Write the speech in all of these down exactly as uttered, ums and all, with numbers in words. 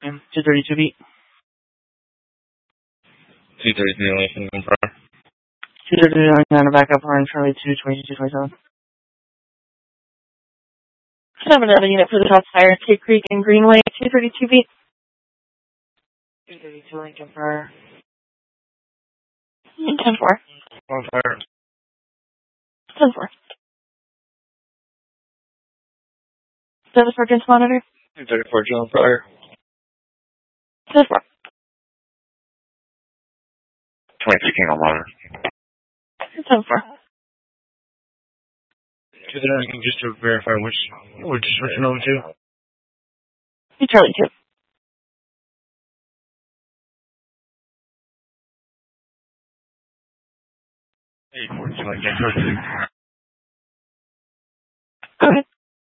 two thirty-two beat. two thirty-three relation confirm. two thirty-three on a backup on Charlie two twenty-two twenty-seven. Seven another unit for the shots fired. Cape Creek and Greenway, two thirty-two beat. two thirty-two Lincoln for ten four. On fire. ten four. seven four Gents monitor. two thirty-four John Fire. ten four. twenty-two King on monitor. ten four. two thirty-nine just to verify which, which is switching over to. Charlie two. eight forty-two Lincoln, Charlie Go ahead.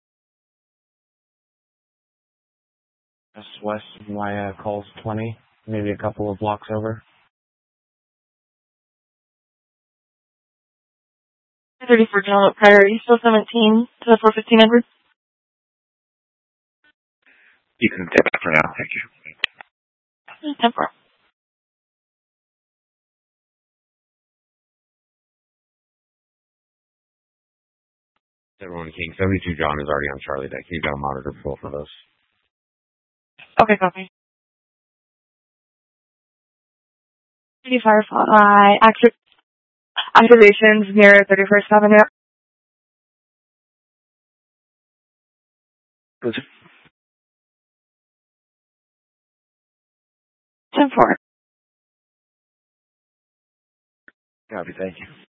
Just west of my uh, calls twenty, maybe a couple of blocks over. thirty-four John Priority, still seventeen to the four fifteen Edwards. You can take that for now, thank you. ten four. Everyone, King seventy-two John is already on Charlie deck. You've got a monitor for both of those. Okay, copy. City Firefly, active, activations near thirty-first Avenue. Good. ten four. Copy, thank you.